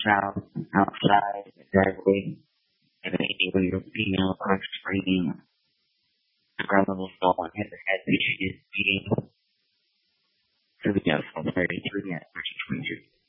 child outside exactly. And maybe when you're female or screaming, the grandma will fall on his head that she is beating. So we go from 33 minutes, 22.